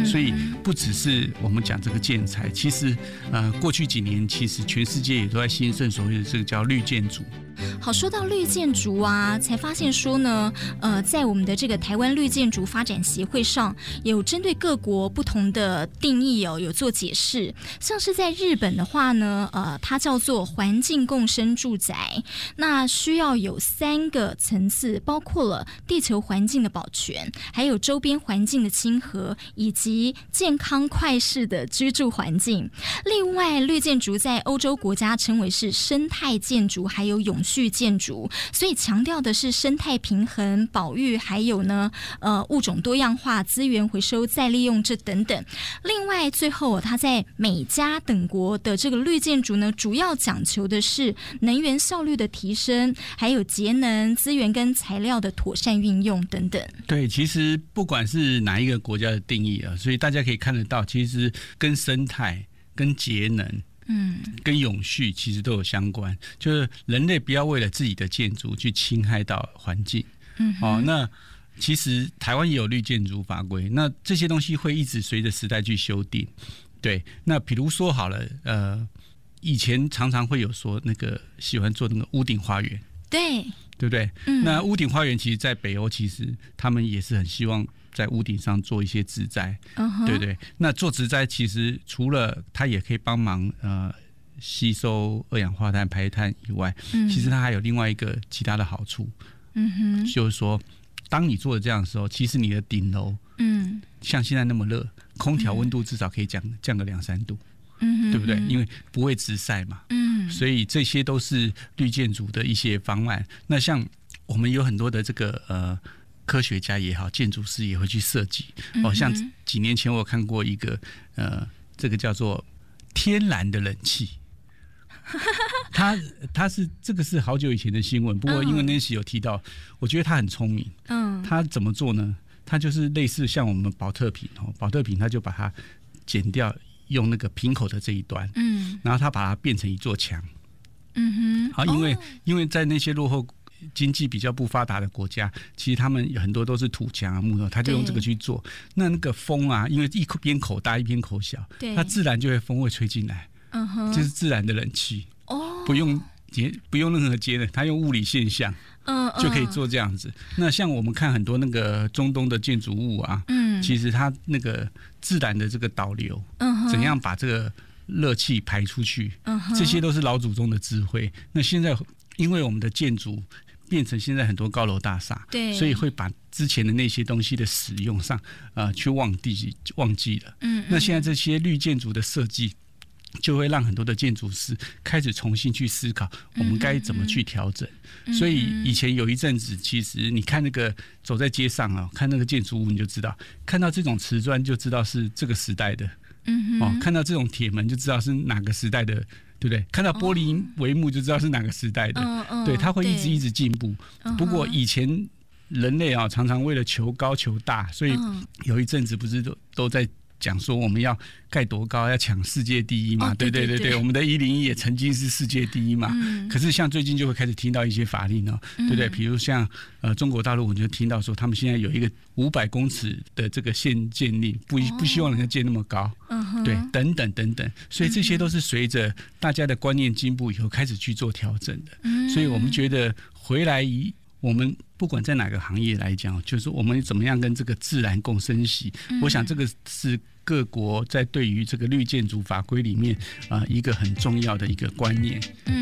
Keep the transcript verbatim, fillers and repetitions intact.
所以不只是我们讲这个建材，其实呃过去几年其实全世界也都在兴盛所谓的这个叫绿建筑。 好，说到绿建筑啊，才发现说呢，呃，在我们的这个台湾绿建筑发展协会上，有针对各国不同的定义哦，有做解释。像是在日本的话呢，呃，它叫做环境共生住宅，那需要有三个层次，包括了地球环境的保全，还有周边环境的亲和，以及健康快适的居住环境。另外，绿建筑在欧洲国家称为是生态建筑，还有永续建筑，所以强调的是生态平衡、保育，还有呢，呃，物种多样化、资源回收、再利用这等等。另外，最后它在美加等国的这个绿建筑呢，主要讲求的是能源效率的提升，还有节能、资源跟材料的妥善运用等等。 对，其实不管是哪一个国家的定义啊，所以大家可以看得到，其实跟生态、跟节能。嗯，跟永续其实都有相关，就是人类不要为了自己的建筑去侵害到环境。嗯，哦，那其实台湾也有绿建筑法规，那这些东西会一直随着时代去修订。对，那比如说好了，呃，以前常常会有说那个喜欢做那个屋顶花园， 对， 对不对？嗯，那屋顶花园其实在北欧，其实他们也是很希望在屋顶上做一些植栽， uh-huh. 对不对？那做植栽其实除了它也可以帮忙呃吸收二氧化碳、排碳以外，嗯，其实它还有另外一个其他的好处，嗯哼，就是说，当你做的这样的时候，其实你的顶楼，嗯，像现在那么热，空调温度至少可以降降个两三度。嗯，对不对？因为不会直晒嘛，嗯，所以这些都是绿建筑的一些方案。那像我们有很多的这个呃科学家也好，建筑师也会去设计。哦，像几年前我有看过一个呃，这个叫做天然的冷气。他他是这个是好久以前的新闻，不过因为 Nancy 有提到，我觉得他很聪明。嗯，他怎么做呢？他就是类似像我们保特瓶哦，保特瓶他就把它剪掉。用那个瓶口的这一端，嗯，然后他把它变成一座墙，嗯哼，好，因为、哦、因为在那些落后经济比较不发达的国家，其实他们很多都是土墙啊、木头，他就用这个去做。那那个风啊，因为一边口大一边口小，它自然就会风会吹进来，嗯哼，就是自然的冷气，哦，不用节不用任何节能，它用物理现象。嗯，就可以做这样子。嗯、那像我们看很多那个中东的建筑物啊，嗯，其实它那个自然的这个导流，嗯，怎样把这个热气排出去，嗯，这些都是老祖宗的智慧。那现在因为我们的建筑变成现在很多高楼大厦，对，所以会把之前的那些东西的使用上，呃，去忘记忘记了。嗯，那现在这些绿建筑的设计。就会让很多的建筑师开始重新去思考我们该怎么去调整、嗯、所以以前有一阵子其实你看那个走在街上啊，看那个建筑物你就知道，看到这种瓷砖就知道是这个时代的、嗯哦、看到这种铁门就知道是哪个时代的，对不对？看到玻璃帷幕就知道是哪个时代的、哦、对，它会一直一直进步。不过以前人类啊常常为了求高求大，所以有一阵子不是都都在讲说我们要盖多高，要抢世界第一嘛、哦、对对对 对, 对，我们的一零一也曾经是世界第一嘛、嗯、可是像最近就会开始听到一些法令哦、嗯、对不对？比如像呃中国大陆我就听到说他们现在有一个五百公尺的这个限建令，不不希望人家建那么高、哦、对，等等等等，所以这些都是随着大家的观念进步以后开始去做调整的、嗯、所以我们觉得回来一我们不管在哪个行业来讲，就是我们怎么样跟这个自然共生息、嗯、我想这个是各国在对于这个绿建筑法规里面、呃、一个很重要的一个观念。嗯